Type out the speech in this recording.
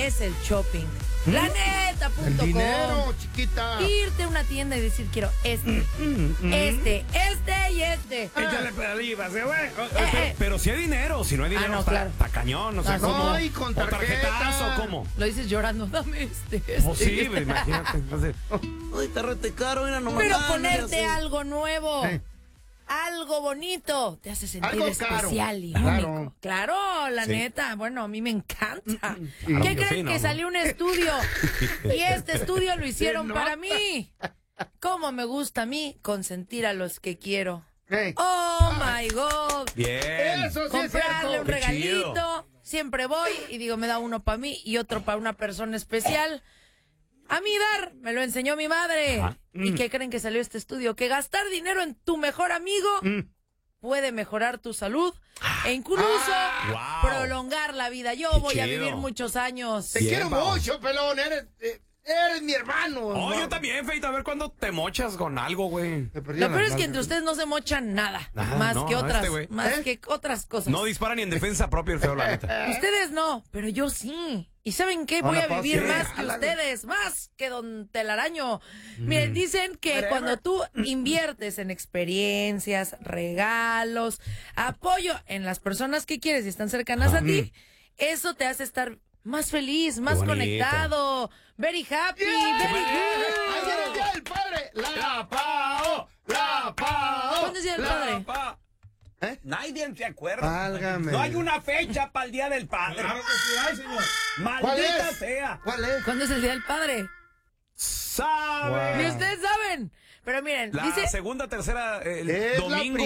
es el shopping. Planeta.com. El dinero, chiquita. Irte a una tienda y decir, quiero este y este. Échale pedalivas, güey. Pero si hay dinero, si no hay dinero, no, está, claro. está cañón, no sé No, cómo. y con o tarjetazo, tarjeta. ¿cómo? Lo dices llorando, dame este. Pues sí, güey, imagínate. Entonces, Ay, te rete caro, mira nomás. Pero nada, ponerte así. algo nuevo, algo bonito, te hace sentir Algo caro. especial y Claro. único. Claro, la Sí. neta, bueno, a mí me encanta. Claro ¿Qué que creen sí, ¿no? que salió un estudio? Y este estudio lo hicieron ¿no? para mí. ¿Cómo me gusta a mí consentir a los que quiero? Hey. Oh my God. bien. Eso sí es Comprarle cierto. un Qué regalito. chido. Siempre voy y digo, me da uno para mí y otro para una persona especial. A mí dar, me lo enseñó mi madre. Ajá. ¿Y qué creen que salió este estudio? Que gastar dinero en tu mejor amigo puede mejorar tu salud e incluso Wow. prolongar la vida. Yo Qué voy a chido. vivir muchos años. Te Bien, quiero Pao. mucho, pelón. Eres mi hermano. Oh, ¿no? yo también, Feita, a ver cuándo te mochas con algo, güey. Me perdí Lo la peor es que mano. entre ustedes no se mochan nada, Ah, más no, que no, otras, güey. que otras cosas. No dispara ni en defensa propia el feo, la neta. Ustedes no, pero yo sí. ¿Y saben qué? No Voy la a puedo vivir hacer. más que ustedes, más que Don Telaraño. Miren, dicen que Whatever. cuando tú inviertes en experiencias, regalos, apoyo en las personas que quieres y están cercanas a ti, eso te hace estar más feliz, más bonito. conectado, very happy, very good. ¡Ayer es el día del padre! ¡La Pao! ¡La Pao! ¿Cuándo es Día del Padre? Nadie se acuerda. Válgame. No hay una fecha para el Día del Padre. Claro que sí hay, señor. ¿Cuál Maldita es? sea. ¿Cuál es? ¿Cuándo es el Día del Padre? ¿Sabe? Ni ustedes saben. Pero miren, La dice... segunda, tercera, el Es la domingo.